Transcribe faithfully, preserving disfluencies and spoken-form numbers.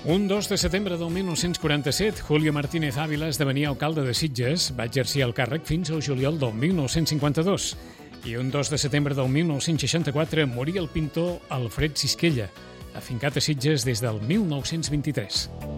Un dos de setembre del mil nou-cents quaranta-set, Julio Martínez Ávila esdevenia alcalde de Sitges, va exercir el càrrec fins al juliol del mil nou-cents cinquanta-dos. I un dos de setembre del mil nou-cents seixanta-quatre moria el pintor Alfred Sisquella, afincat a Sitges des del mil nou-cents vint-i-tres.